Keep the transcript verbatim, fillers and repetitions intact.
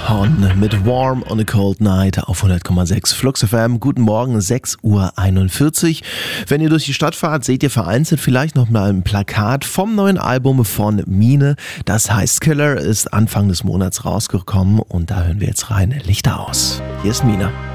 Horn mit Warm on a Cold Night auf hundert Komma sechs Flux F M. Guten Morgen, sechs Uhr einundvierzig. Wenn ihr durch die Stadt fahrt, seht ihr vereinzelt vielleicht noch mal ein Plakat vom neuen Album von Mine. Das heißt Killer, ist Anfang des Monats rausgekommen und da hören wir jetzt rein. Lichter aus. Hier ist Mine.